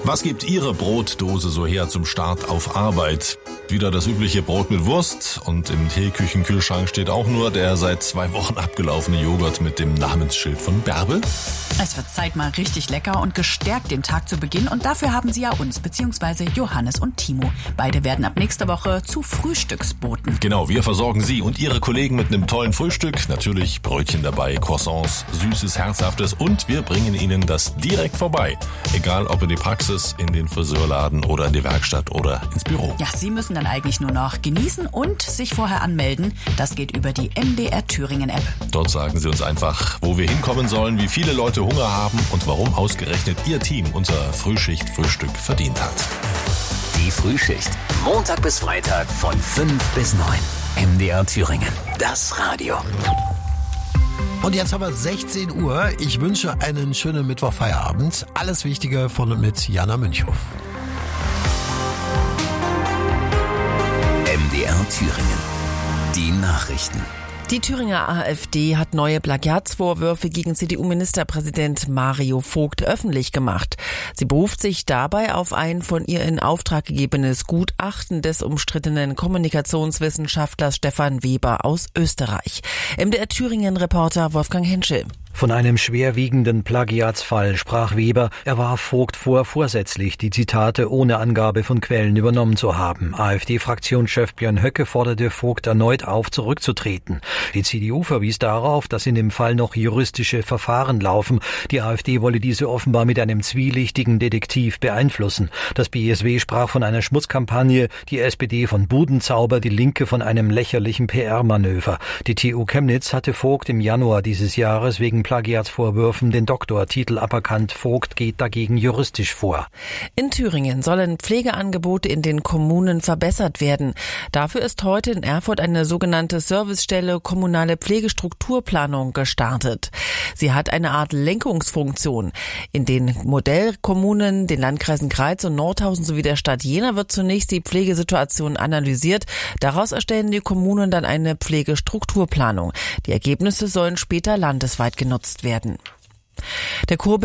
Was gibt Ihre Brotdose so her zum Start auf Arbeit? Wieder das übliche Brot mit Wurst und im Teeküchenkühlschrank steht auch nur der seit 2 Wochen abgelaufene Joghurt mit dem Namensschild von Bärbel. Es wird Zeit, mal richtig lecker und gestärkt den Tag zu beginnen. Und dafür haben Sie ja uns, beziehungsweise Johannes und Timo. Beide werden ab nächster Woche zu Frühstücksboten. Genau, wir versorgen Sie und Ihre Kollegen mit einem tollen Frühstück. Natürlich Brötchen dabei, Croissants, Süßes, Herzhaftes und wir bringen Ihnen das direkt vorbei. Egal ob in die Praxis, in den Friseurladen oder in die Werkstatt oder ins Büro. Ja, Sie müssen dann eigentlich nur noch genießen und sich vorher anmelden. Das geht über die MDR Thüringen App. Dort sagen Sie uns einfach, wo wir hinkommen sollen, wie viele Leute Hunger haben und warum ausgerechnet Ihr Team unser Frühschicht-Frühstück verdient hat. Die Frühschicht. Montag bis Freitag von 5 bis 9. MDR Thüringen. Das Radio. Und jetzt haben wir 16 Uhr. Ich wünsche einen schönen Mittwochfeierabend. Alles Wichtige von und mit Jana Münchhoff. MDR Thüringen. Die Nachrichten. Die Thüringer AfD hat neue Plagiatsvorwürfe gegen CDU-Ministerpräsident Mario Vogt öffentlich gemacht. Sie beruft sich dabei auf ein von ihr in Auftrag gegebenes Gutachten des umstrittenen Kommunikationswissenschaftlers Stefan Weber aus Österreich. MDR Thüringen-Reporter Wolfgang Henschel. Von einem schwerwiegenden Plagiatsfall sprach Weber. Er warf Vogt vor, vorsätzlich die Zitate ohne Angabe von Quellen übernommen zu haben. AfD-Fraktionschef Björn Höcke forderte Vogt erneut auf, zurückzutreten. Die CDU verwies darauf, dass in dem Fall noch juristische Verfahren laufen. Die AfD wolle diese offenbar mit einem zwielichtigen Detektiv beeinflussen. Das BSW sprach von einer Schmutzkampagne, die SPD von Budenzauber, die Linke von einem lächerlichen PR-Manöver. Die TU Chemnitz hatte Vogt im Januar dieses Jahres wegen Plagiatsvorwürfen den Doktortitel aberkannt. Vogt geht dagegen juristisch vor. In Thüringen sollen Pflegeangebote in den Kommunen verbessert werden. Dafür ist heute in Erfurt eine sogenannte Servicestelle Kommunale Pflegestrukturplanung gestartet. Sie hat eine Art Lenkungsfunktion. In den Modellkommunen, den Landkreisen Greiz und Nordhausen sowie der Stadt Jena wird zunächst die Pflegesituation analysiert. Daraus erstellen die Kommunen dann eine Pflegestrukturplanung. Die Ergebnisse sollen später landesweit genutzt werden. Der